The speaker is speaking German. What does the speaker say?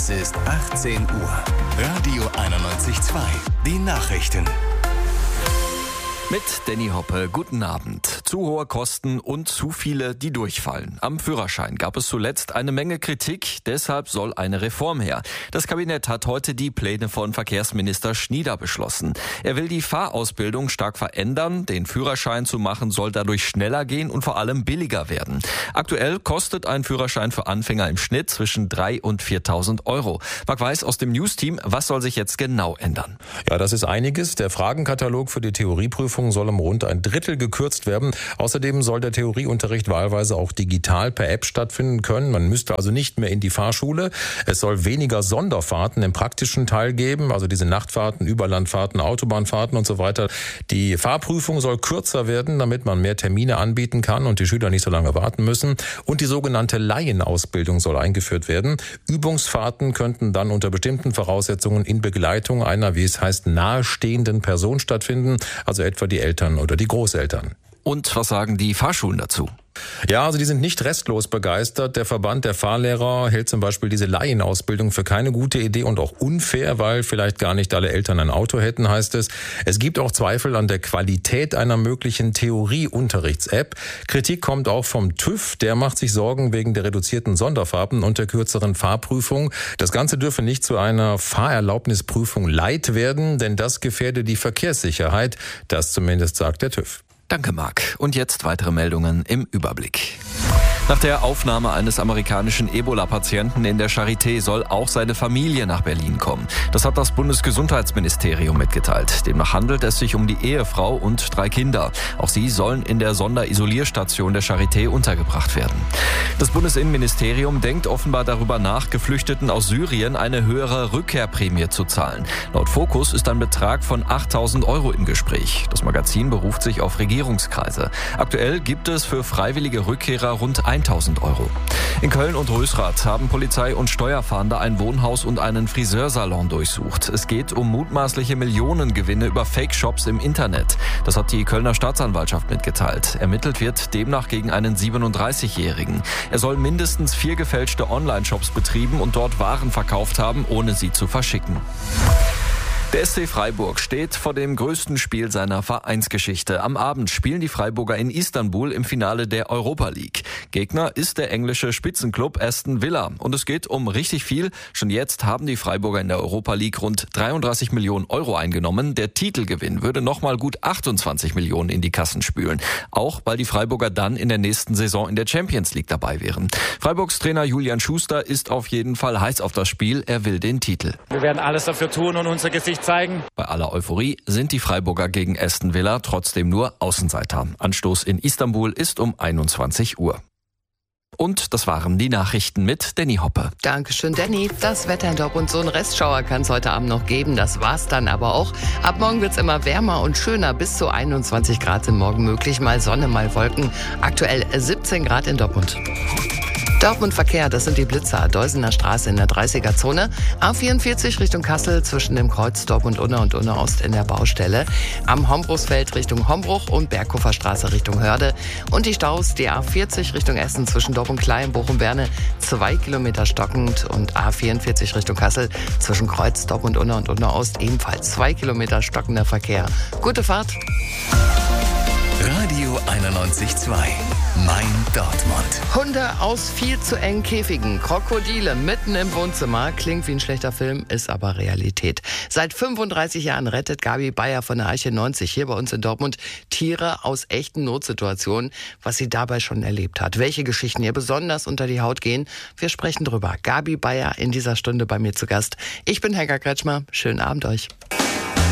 Es ist 18 Uhr. Radio 91.2. Die Nachrichten. Mit Danny Hoppe, guten Abend. Zu hohe Kosten und zu viele, die durchfallen. Am Führerschein gab es zuletzt eine Menge Kritik, deshalb soll eine Reform her. Das Kabinett hat heute die Pläne von Verkehrsminister Schnieder beschlossen. Er will die Fahrausbildung stark verändern, den Führerschein zu machen soll dadurch schneller gehen und vor allem billiger werden. Aktuell kostet ein Führerschein für Anfänger im Schnitt zwischen 3.000 und 4.000 Euro. Marc Weiß aus dem News-Team, was soll sich jetzt genau ändern? Ja, das ist einiges. Der Fragenkatalog für die Theorieprüfung soll um rund 1/3 gekürzt werden. Außerdem soll der Theorieunterricht wahlweise auch digital per App stattfinden können. Man müsste also nicht mehr in die Fahrschule. Es soll weniger Sonderfahrten im praktischen Teil geben, also diese Nachtfahrten, Überlandfahrten, Autobahnfahrten und so weiter. Die Fahrprüfung soll kürzer werden, damit man mehr Termine anbieten kann und die Schüler nicht so lange warten müssen. Und die sogenannte Laienausbildung soll eingeführt werden. Übungsfahrten könnten dann unter bestimmten Voraussetzungen in Begleitung einer, wie es heißt, nahestehenden Person stattfinden, also etwa die Eltern oder die Großeltern. Und was sagen die Fahrschulen dazu? Ja, also die sind nicht restlos begeistert. Der Verband der Fahrlehrer hält zum Beispiel diese Laienausbildung für keine gute Idee und auch unfair, weil vielleicht gar nicht alle Eltern ein Auto hätten, heißt es. Es gibt auch Zweifel an der Qualität einer möglichen Theorieunterrichts-App. Kritik kommt auch vom TÜV. Der macht sich Sorgen wegen der reduzierten Sonderfahrten und der kürzeren Fahrprüfung. Das Ganze dürfe nicht zu einer Fahrerlaubnisprüfung Light werden, denn das gefährde die Verkehrssicherheit. Das zumindest sagt der TÜV. Danke, Marc. Und jetzt weitere Meldungen im Überblick. Nach der Aufnahme eines amerikanischen Ebola-Patienten in der Charité soll auch seine Familie nach Berlin kommen. Das hat das Bundesgesundheitsministerium mitgeteilt. Demnach handelt es sich um die Ehefrau und 3 Kinder. Auch sie sollen in der Sonderisolierstation der Charité untergebracht werden. Das Bundesinnenministerium denkt offenbar darüber nach, Geflüchteten aus Syrien eine höhere Rückkehrprämie zu zahlen. Laut Focus ist ein Betrag von 8.000 Euro im Gespräch. Das Magazin beruft sich auf Regierungskreise. Aktuell gibt es für freiwillige Rückkehrer rund 1.000 Euro. In Köln und Rösrath haben Polizei und Steuerfahnder ein Wohnhaus und einen Friseursalon durchsucht. Es geht um mutmaßliche Millionengewinne über Fake-Shops im Internet. Das hat die Kölner Staatsanwaltschaft mitgeteilt. Ermittelt wird demnach gegen einen 37-Jährigen. Er soll mindestens 4 gefälschte Online-Shops betrieben und dort Waren verkauft haben, ohne sie zu verschicken. Der SC Freiburg steht vor dem größten Spiel seiner Vereinsgeschichte. Am Abend spielen die Freiburger in Istanbul im Finale der Europa League. Gegner ist der englische Spitzenklub Aston Villa. Und es geht um richtig viel. Schon jetzt haben die Freiburger in der Europa League rund 33 Millionen Euro eingenommen. Der Titelgewinn würde nochmal gut 28 Millionen in die Kassen spülen. Auch weil die Freiburger dann in der nächsten Saison in der Champions League dabei wären. Freiburgs Trainer Julian Schuster ist auf jeden Fall heiß auf das Spiel. Er will den Titel. Wir werden alles dafür tun und unser Gesicht zeigen. Bei aller Euphorie sind die Freiburger gegen Aston Villa trotzdem nur Außenseiter. Anstoß in Istanbul ist um 21 Uhr. Und das waren die Nachrichten mit Danny Hoppe. Dankeschön, Danny. Das Wetter in Dortmund, so ein Restschauer kann es heute Abend noch geben. Das war's dann aber auch. Ab morgen wird's immer wärmer und schöner. Bis zu 21 Grad sind morgen möglich. Mal Sonne, mal Wolken. Aktuell 17 Grad in Dortmund. Dortmund Verkehr, das sind die Blitzer. Deusener Straße in der 30er-Zone. A44 Richtung Kassel zwischen dem Kreuz Dortmund-Unna und Unna-Ost in der Baustelle. Am Hombruchsfeld Richtung Hombruch und Berghofer Straße Richtung Hörde. Und die Staus, die A40 Richtung Essen zwischen Dortmund-Klein, Bochum-Berne 2 Kilometer stockend. Und A44 Richtung Kassel zwischen Kreuz Dortmund-Unna und Unna-Ost ebenfalls 2 Kilometer stockender Verkehr. Gute Fahrt. Radio 91.2. Mein Dortmund. Hunde aus viel zu engen Käfigen, Krokodile mitten im Wohnzimmer. Klingt wie ein schlechter Film, ist aber Realität. Seit 35 Jahren rettet Gabi Bayer von der Arche 90 hier bei uns in Dortmund Tiere aus echten Notsituationen, was sie dabei schon erlebt hat. Welche Geschichten ihr besonders unter die Haut gehen, wir sprechen drüber. Gabi Bayer in dieser Stunde bei mir zu Gast. Ich bin Helga Kretschmer. Schönen Abend euch.